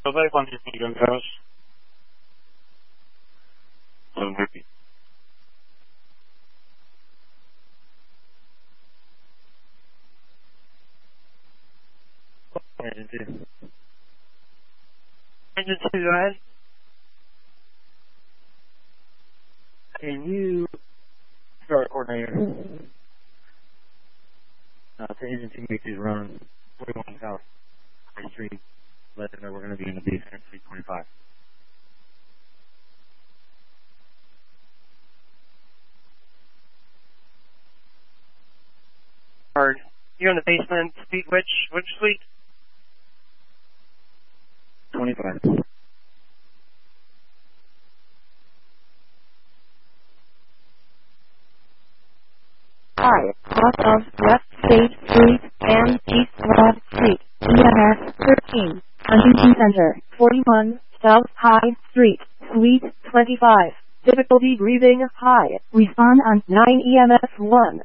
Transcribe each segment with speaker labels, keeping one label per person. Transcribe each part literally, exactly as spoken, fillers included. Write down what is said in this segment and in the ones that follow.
Speaker 1: total de cuántos kilómetros. Pues muy bien. Emergency. Emergency, go ahead. Can you start coordinator? Uh, to agency make these runs forty-one South Street. Let them know we're going to be in the base at three twenty-five. Hard. You're in the basement. Suite which? Which suite? twenty-five.
Speaker 2: Hi, off of West State Street and East Broad Street, E M S thirteen, Huntington Center, forty-one, South High Street, Suite twenty-five. Difficulty breathing high. Respond on nine E M S one.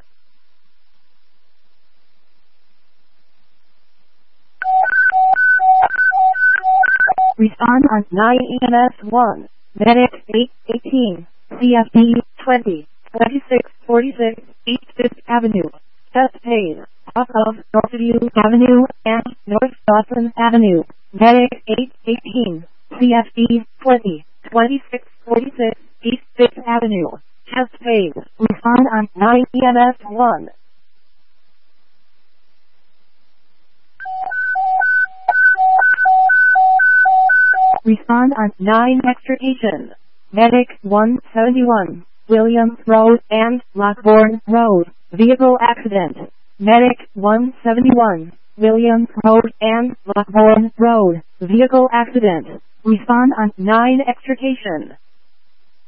Speaker 2: Respond on nine E M S one. Medic eight eighteen, C F D twenty, twenty-six forty-six, East Fifth Avenue. Chest pain. Off of Northview Avenue and North Dawson Avenue. Medic eight eighteen, C F D twenty, twenty-six forty-six, East Fifth Avenue. Chest pain. Respond on nine E M S one. Respond on nine extrication. Medic one seventy-one, Williams Road and Lockbourne Road. Vehicle accident. Medic one seventy-one, Williams Road and Lockbourne Road. Vehicle accident. Respond on nine extrication.